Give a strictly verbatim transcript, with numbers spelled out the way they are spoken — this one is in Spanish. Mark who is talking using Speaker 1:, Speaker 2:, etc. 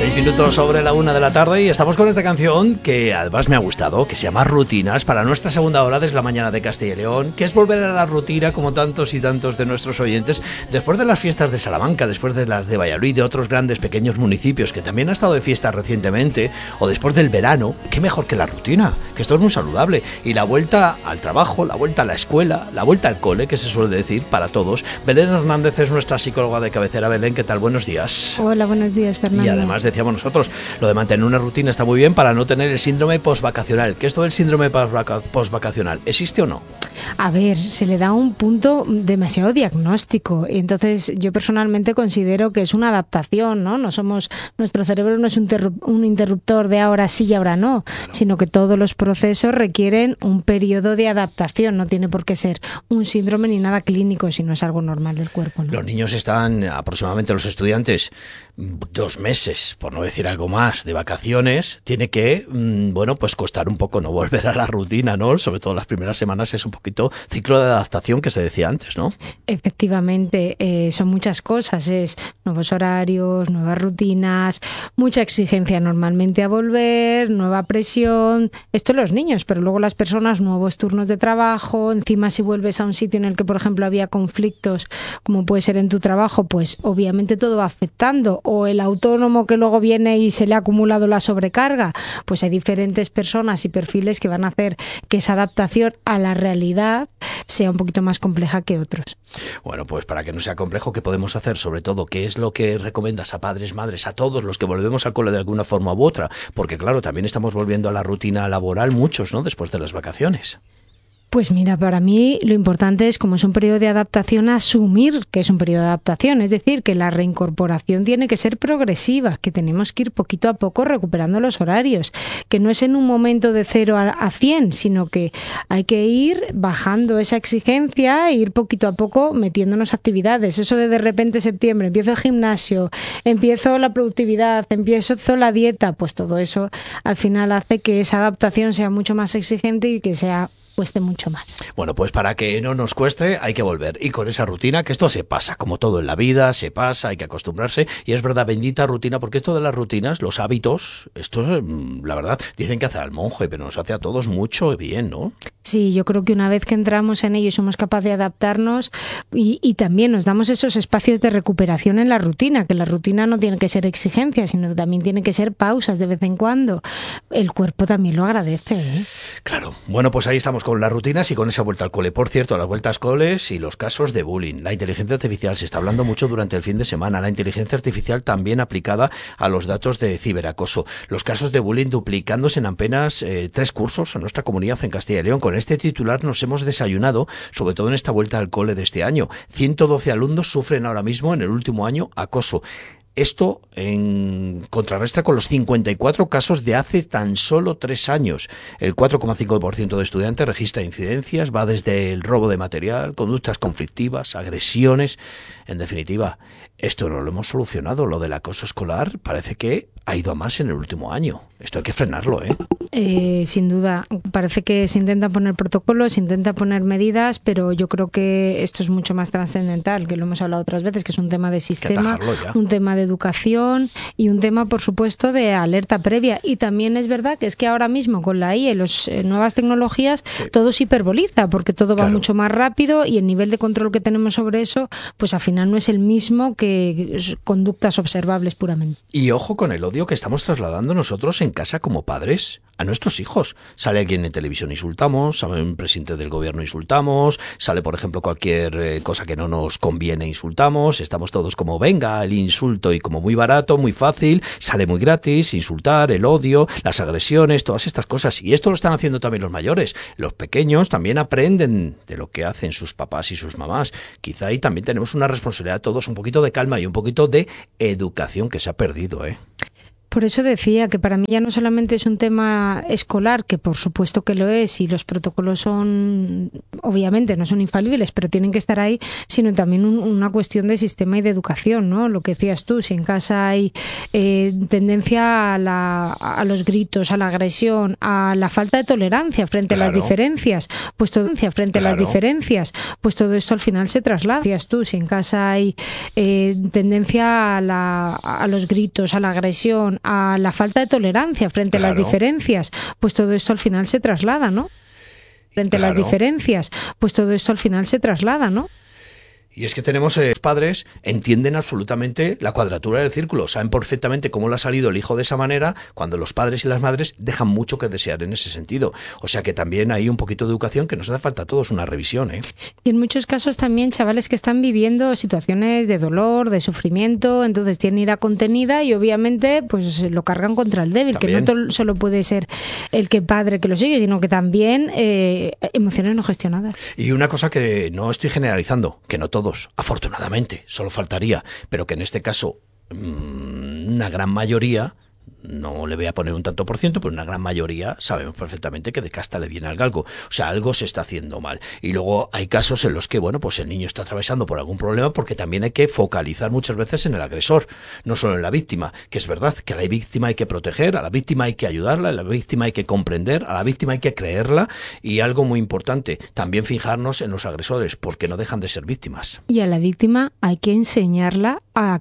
Speaker 1: Seis minutos sobre la una de la tarde y estamos con esta canción que además me ha gustado, que se llama Rutinas, para nuestra segunda hora desde la mañana de Castilla y León, que es volver a la rutina como tantos y tantos de nuestros oyentes después de las fiestas de Salamanca, después de las de Valladolid, de otros grandes pequeños municipios que también han estado de fiesta recientemente, o después del verano. Qué mejor que la rutina, que esto es muy saludable, y la vuelta al trabajo, la vuelta a la escuela, la vuelta al cole, que se suele decir para todos. Belén Hernández es nuestra psicóloga de cabecera. Belén, ¿qué tal? Buenos días.
Speaker 2: Hola, buenos días, Fernando.
Speaker 1: Y además decíamos nosotros, lo de mantener una rutina está muy bien para no tener el síndrome postvacacional. ¿Qué es esto del síndrome postvacacional? ¿Existe o no?
Speaker 2: A ver, se le da un punto demasiado diagnóstico y entonces yo personalmente considero que es una adaptación, ¿no? No somos, nuestro cerebro no es un, terru- un interruptor de ahora sí y ahora no, claro, sino que todos los procesos requieren un periodo de adaptación. No tiene por qué ser un síndrome ni nada clínico, sino es algo normal del cuerpo, ¿no?
Speaker 1: Los niños están aproximadamente, los estudiantes, dos meses, por no decir algo más, de vacaciones. Tiene que, bueno, pues costar un poco no volver a la rutina, ¿no? Sobre todo las primeras semanas es un poquito ciclo de adaptación que se decía antes, ¿no?
Speaker 2: Efectivamente, eh, son muchas cosas, es nuevos horarios, nuevas rutinas, mucha exigencia normalmente a volver, nueva presión, esto los niños, pero luego las personas, nuevos turnos de trabajo, encima si vuelves a un sitio en el que, por ejemplo, había conflictos, como puede ser en tu trabajo, pues obviamente todo va afectando, o el autónomo que luego viene y se le ha acumulado la sobrecarga, pues hay diferentes personas y perfiles que van a hacer que esa adaptación a la realidad sea un poquito más compleja que otros.
Speaker 1: Bueno, pues para que no sea complejo, ¿qué podemos hacer? Sobre todo, ¿qué es lo que recomiendas a padres, madres, a todos los que volvemos al cole de alguna forma u otra? Porque claro, también estamos volviendo a la rutina laboral muchos, ¿no? Después de las vacaciones.
Speaker 2: Pues mira, para mí lo importante es, como es un periodo de adaptación, asumir que es un periodo de adaptación, es decir, que la reincorporación tiene que ser progresiva, que tenemos que ir poquito a poco recuperando los horarios, que no es en un momento de cero a cien, sino que hay que ir bajando esa exigencia e ir poquito a poco metiéndonos actividades. Eso de de repente septiembre empiezo el gimnasio, empiezo la productividad, empiezo la dieta, pues todo eso al final hace que esa adaptación sea mucho más exigente y que sea cueste mucho más.
Speaker 1: Bueno, pues para que no nos cueste hay que volver, y con esa rutina, que esto se pasa, como todo en la vida, se pasa, hay que acostumbrarse, y es verdad, bendita rutina, porque esto de las rutinas, los hábitos, esto la verdad, dicen que hace al monje, pero nos hace a todos mucho bien, ¿no?
Speaker 2: Sí, yo creo que una vez que entramos en ello y somos capaces de adaptarnos y, y también nos damos esos espacios de recuperación en la rutina, que la rutina no tiene que ser exigencia, sino también tiene que ser pausas de vez en cuando. El cuerpo también lo agradece, ¿eh?
Speaker 1: Claro. Bueno, pues ahí estamos con las rutinas y con esa vuelta al cole. Por cierto, las vueltas coles y los casos de bullying. La inteligencia artificial se está hablando mucho durante el fin de semana. La inteligencia artificial también aplicada a los datos de ciberacoso. Los casos de bullying duplicándose en apenas eh, tres cursos en nuestra comunidad en Castilla y León. Con este titular nos hemos desayunado, sobre todo en esta vuelta al cole de este año. ciento doce alumnos sufren ahora mismo en el último año acoso. Esto en contrarresta con los cincuenta y cuatro casos de hace tan solo tres años. El cuatro coma cinco por ciento de estudiantes registra incidencias, va desde el robo de material, conductas conflictivas, agresiones. En definitiva, esto no lo hemos solucionado. Lo del acoso escolar parece que ha ido a más en el último año. Esto hay que frenarlo, ¿eh?
Speaker 2: Eh, sin duda, parece que se intentan poner protocolos, se intenta poner medidas, pero yo creo que esto es mucho más trascendental, que lo hemos hablado otras veces, que es un tema de sistema, un tema de educación y un tema, por supuesto, de alerta previa. Y también es verdad que es que ahora mismo con la I A y las eh, nuevas tecnologías, sí, todo se hiperboliza, porque todo va claro. mucho más rápido y el nivel de control que tenemos sobre eso, pues al final no es el mismo que conductas observables puramente.
Speaker 1: Y ojo con el odio que estamos trasladando nosotros en casa como padres a nuestros hijos. Sale alguien en televisión, insultamos, sale un presidente del gobierno, insultamos, sale, por ejemplo, cualquier eh, cosa que no nos conviene, insultamos, estamos todos como, venga, el insulto, y como muy barato, muy fácil, sale muy gratis, insultar, el odio, las agresiones, todas estas cosas. Y esto lo están haciendo también los mayores. Los pequeños también aprenden de lo que hacen sus papás y sus mamás. Quizá ahí también tenemos una responsabilidad todos, un poquito de calma y un poquito de educación que se ha perdido, ¿eh?
Speaker 2: Por eso decía que para mí ya no solamente es un tema escolar, que por supuesto que lo es, y los protocolos son, obviamente, no son infalibles, pero tienen que estar ahí, sino también un, una cuestión de sistema y de educación, ¿no? Lo que decías tú, si en casa hay eh, tendencia a, la, a los gritos, a la agresión, a la falta de tolerancia frente
Speaker 1: Claro.
Speaker 2: a las diferencias, pues todo, frente
Speaker 1: Claro.
Speaker 2: a las diferencias, pues todo esto al final se traslada. Decías tú, si en casa hay eh, tendencia a, la, a los gritos, a la agresión, a la falta de tolerancia frente
Speaker 1: Claro.
Speaker 2: a las diferencias, pues todo esto al final se traslada, ¿no? Frente
Speaker 1: Claro.
Speaker 2: a las diferencias, pues todo esto al final se traslada, ¿no?
Speaker 1: Y es que tenemos, eh, los padres entienden absolutamente la cuadratura del círculo, saben perfectamente cómo le ha salido el hijo de esa manera, cuando los padres y las madres dejan mucho que desear en ese sentido. O sea que también hay un poquito de educación que nos hace falta a todos una revisión, ¿eh?
Speaker 2: Y en muchos casos también chavales que están viviendo situaciones de dolor, de sufrimiento, entonces tienen ira contenida y obviamente pues lo cargan contra el débil,
Speaker 1: También.
Speaker 2: que no to- solo puede ser el que padre que lo sigue, sino que también eh, emociones no gestionadas.
Speaker 1: Y una cosa que no estoy generalizando, que no todos, afortunadamente, solo faltaría, pero que en este caso mmm, una gran mayoría, no le voy a poner un tanto por ciento, pero una gran mayoría sabemos perfectamente que de casta le viene al galgo. O sea, algo se está haciendo mal. Y luego hay casos en los que, bueno, pues el niño está atravesando por algún problema, porque también hay que focalizar muchas veces en el agresor, no solo en la víctima, que es verdad que a la víctima hay que proteger, a la víctima hay que ayudarla, a la víctima hay que comprender, a la víctima hay que creerla, y algo muy importante, también fijarnos en los agresores, porque no dejan de ser víctimas.
Speaker 2: Y a la víctima hay que enseñarla a